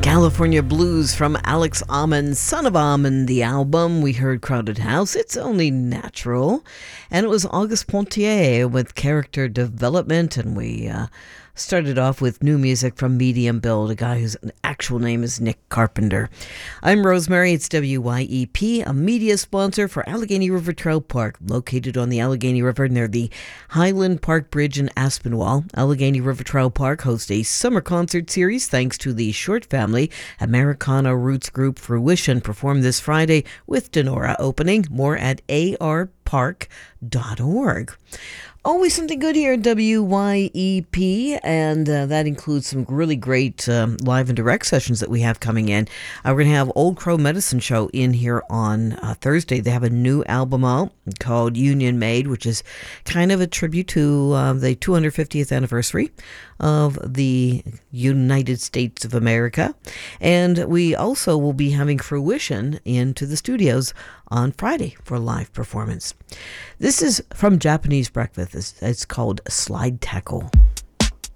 California Blues from Alex Almond, Son of Almond, the album. We heard Crowded House, It's Only Natural. And it was Auguste Pontier with Character Development. And we started off with new music from Medium Build, a guy whose actual name is Nick Carpenter. I'm Rosemary. It's WYEP, a media sponsor for Allegheny River Trail Park, located on the Allegheny River near the Highland Park Bridge in Aspinwall. Allegheny River Trail Park hosts a summer concert series thanks to the Short Family Americana Roots group Fruition, performed this Friday with Denora opening. More at arpark.org. Always something good here at WYEP, and that includes some really great live and direct sessions that we have coming in. We're going to have Old Crow Medicine Show in here on Thursday. They have a new album out called Union Made, which is kind of a tribute to the 250th anniversary of the United States of America. And we also will be having Fruition into the studios on Friday for a live performance. This is from Japanese Breakfast. It's called Slide Tackle.